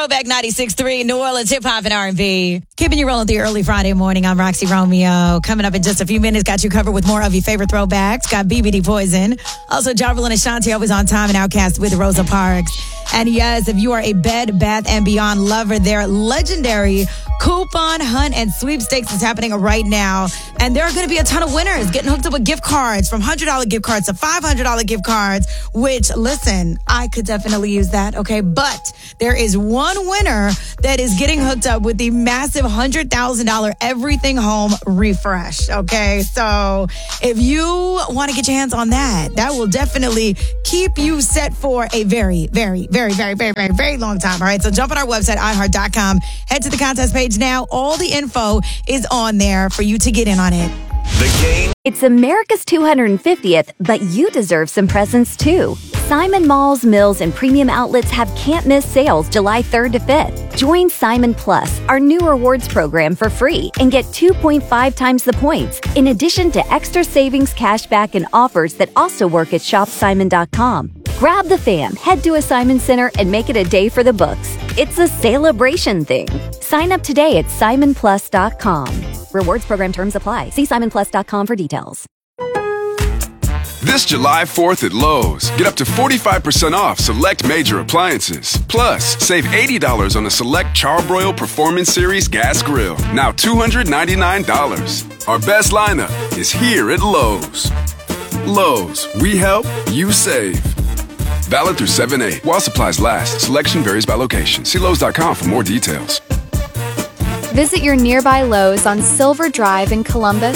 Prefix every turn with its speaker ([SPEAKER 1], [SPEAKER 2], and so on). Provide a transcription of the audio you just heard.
[SPEAKER 1] Throwback 96.3, New Orleans hip hop and R&B. Keeping you rolling through early Friday morning. I'm Roxy Romeo. Coming up in just a few minutes, got you covered with more of your favorite throwbacks. Got BBD Poison. Also, Jarvel and Ashanti always on time and Outkast with Rosa Parks. And yes, if you are a Bed Bath & Beyond lover, their legendary coupon hunt and sweepstakes is happening right now. And there are going to be a ton of winners getting hooked up with gift cards from $100 gift cards to $500 gift cards, which, listen, I could definitely use that, okay? But there is one winner that is getting hooked up with the massive $100,000 Everything Home refresh, okay? So if you want to get your hands on that, that will definitely keep you set for a very, very, very, very, very, very, very long time, all right? So jump on our website, iHeart.com. Head to the contest page now. All the info is on there for you to get in on it.
[SPEAKER 2] The game.
[SPEAKER 3] It's America's 250th, but you deserve some presents too. Simon Malls, Mills, and Premium Outlets have can't-miss sales July 3rd to 5th. Join Simon Plus, our new rewards program, for free and get 2.5 times the points, in addition to extra savings, cashback, and offers that also work at shopsimon.com. Grab the fam, head to a Simon Center, and make it a day for the books. It's a celebration thing. Sign up today at simonplus.com. Rewards program terms apply. See simonplus.com for details.
[SPEAKER 4] This July 4th at Lowe's, get up to 45% off select major appliances. Plus, save $80 on a select Charbroil Performance Series gas grill. Now $299. Our best lineup is here at Lowe's. Lowe's, we help, you save. Valid through 7/8. While supplies last, selection varies by location. See Lowe's.com for more details.
[SPEAKER 5] Visit your nearby Lowe's on Silver Drive in Columbus